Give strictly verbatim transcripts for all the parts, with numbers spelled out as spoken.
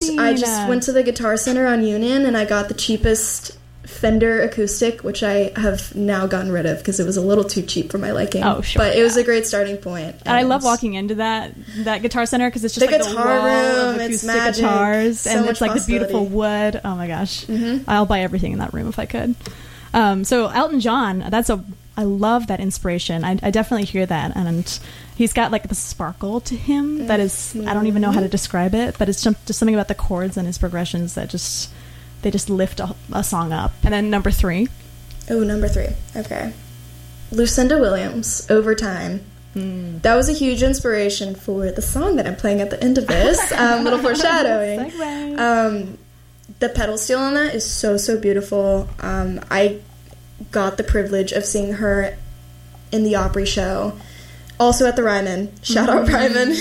I just went to the Guitar Center on Union, and I got the cheapest Fender acoustic, which I have now gotten rid of because it was a little too cheap for my liking. Oh, sure. But it yeah. was a great starting point. And, and I love walking into that that Guitar Center because it's just the like guitar the wall room, of it's acoustic magic, guitars, so and much it's like the beautiful wood. Oh my gosh, mm-hmm. I'll buy everything in that room if I could. Um, so Elton John, that's a I love that inspiration. I, I definitely hear that, and he's got like the sparkle to him that is mm-hmm. I don't even know how to describe it, but it's just something about the chords and his progressions that just they just lift a, a song up. And then number three. Oh, number three. Okay. Lucinda Williams, Overtime. Mm. That was a huge inspiration for the song that I'm playing at the end of this. Um, little foreshadowing. Um, the pedal steel on that is so, so beautiful. Um, I got the privilege of seeing her in the Opry show. Also at the Ryman. Shout out Ryman.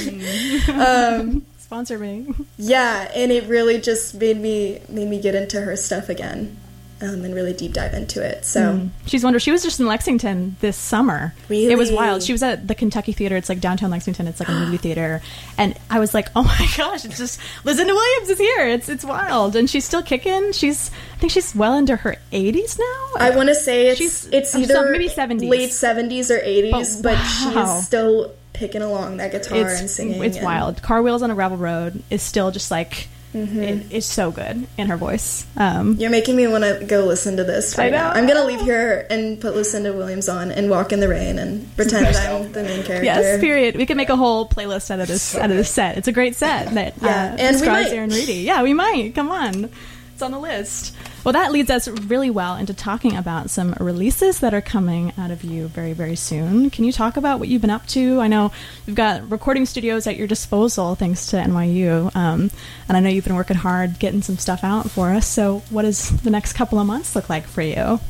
um, Sponsor me. Yeah, and it really just made me made me get into her stuff again, um, and really deep dive into it. So mm. she's wonderful. She was just in Lexington this summer. Really, it was wild. She was at the Kentucky Theater. It's like downtown Lexington. It's like a movie theater, and I was like, oh my gosh, it's just Lucinda Williams is here. It's it's wild, and she's still kicking. She's I think she's well into her eighties now. I want to say it's she's, it's either maybe seventies, late seventies or eighties, but, but wow. she's still picking along that guitar it's, and singing. It's and wild. Car Wheels on a Gravel Road is still just like, mm-hmm. it, it's so good in her voice. Um, You're making me want to go listen to this right I know. now. I'm going to leave here and put Lucinda Williams on and walk in the rain and pretend I'm the main character. Yes, period. We can make a whole playlist out of this out of this set. It's a great set that yeah. uh, and describes we might. Aaron Reedy. Yeah, we might. Come on. It's on the list. Well, that leads us really well into talking about some releases that are coming out of you very, very soon. Can you talk about what you've been up to? I know you've got recording studios at your disposal thanks to N Y U, um, and I know you've been working hard getting some stuff out for us. So what does the next couple of months look like for you?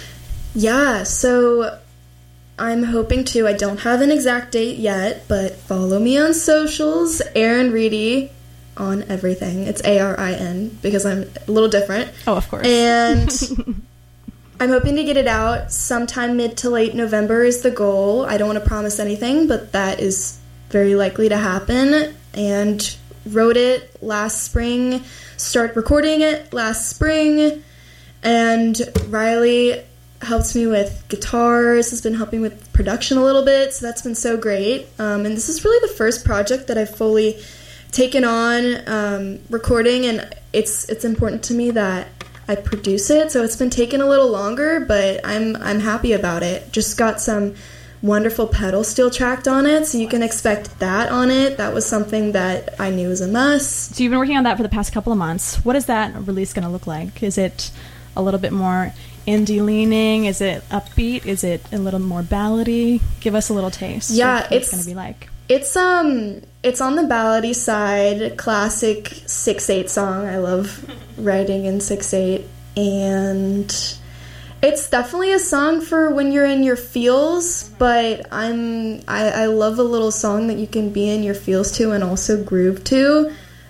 Yeah, so I'm hoping to. I don't have an exact date yet, but follow me on socials, Aaron Reedy. On everything. It's A R I N because I'm a little different. Oh, of course. And I'm hoping to get it out sometime mid to late November is the goal. I don't want to promise anything, but that is very likely to happen. And wrote it last spring, started recording it last spring, and Riley helps me with guitars, has been helping with production a little bit, so that's been so great. Um, and this is really the first project that I've fully taken on um, recording, and it's it's important to me that I produce it, so it's been taking a little longer, but I'm I'm happy about it. Just got some wonderful pedal steel tracked on it, so you can expect that on it. That was something that I knew was a must. So you've been working on that for the past couple of months. What is that release going to look like? Is it a little bit more indie leaning? Is it upbeat? Is it a little more ballady? Give us a little taste. Yeah, of what it's, it's going to be like. It's um, it's on the ballady side, classic six eight song. I love writing in six eight, and it's definitely a song for when you're in your feels. But I'm I, I love a little song that you can be in your feels to and also groove to.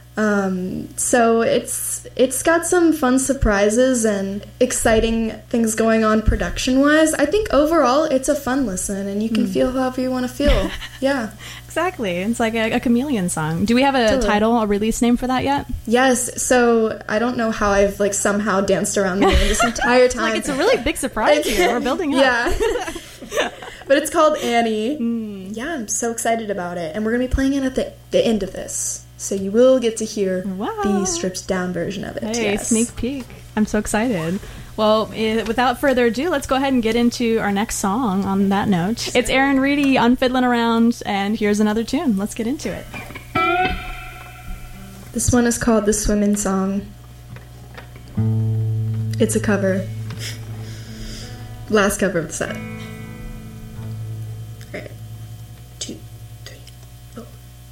Um, so it's it's got some fun surprises and exciting things going on production wise. I think overall it's a fun listen, and you can mm. feel however you want to feel. Yeah. Exactly. It's like a, a chameleon song. Do we have a totally. title, a release name for that yet? Yes. So I don't know how I've like somehow danced around the name this entire time. Like it's a really big surprise here. We're building up. Yeah. But it's called Annie. Mm. Yeah, I'm so excited about it. And we're going to be playing it at the, the end of this. So you will get to hear wow. the stripped down version of it. Hey, yes. Sneak peek. I'm so excited. Well, eh, without further ado, let's go ahead and get into our next song on that note. It's Aaron Reedy on Fiddlin' Around, and here's another tune. Let's get into it. This one is called The Swimmin' Song. It's a cover. Last cover of the set.